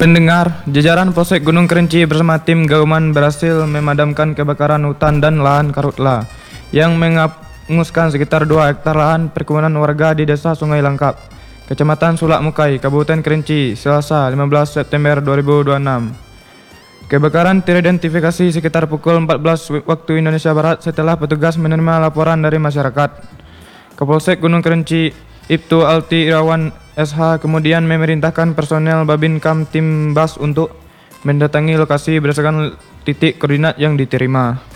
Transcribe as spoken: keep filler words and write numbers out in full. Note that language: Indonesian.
Pendengar, jajaran Polsek Gunung Kerinci bersama tim gabungan berhasil memadamkan kebakaran hutan dan lahan karhutla yang menghanguskan sekitar dua hektar lahan perkebunan warga di Desa Sungai Langkap, Kecamatan Sulak Mukai, Kabupaten Kerinci, Selasa lima belas September dua ribu dua puluh enam. Kebakaran teridentifikasi sekitar pukul empat belas waktu Indonesia Barat setelah petugas menerima laporan dari masyarakat. Kapolsek Gunung Kerinci, Ibtu Alti Irawan S H kemudian memerintahkan personel Babin Kam Tim Bas untuk mendatangi lokasi berdasarkan titik koordinat yang diterima.